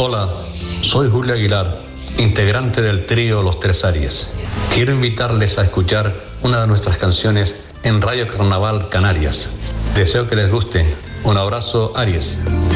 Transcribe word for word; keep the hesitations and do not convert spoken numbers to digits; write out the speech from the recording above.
Hola, soy Julio Aguilar, integrante del trío Los Tres Aries. Quiero invitarles a escuchar una de nuestras canciones en Radio Carnaval Canarias. Deseo que les guste. Un abrazo, Aries.